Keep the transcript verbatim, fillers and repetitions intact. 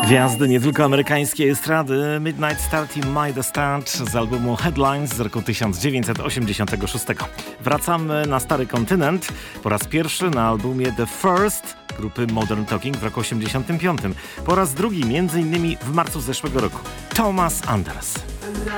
Gwiazdy nie tylko amerykańskiej estrady. Midnight Star Team My The Start z albumu Headlines z roku tysiąc dziewięćset osiemdziesiątego szóstego. Wracamy na stary kontynent. Po raz pierwszy na albumie The First grupy Modern Talking w roku osiemdziesiątym piątym. Po raz drugi między innymi w marcu zeszłego roku. Thomas Anders.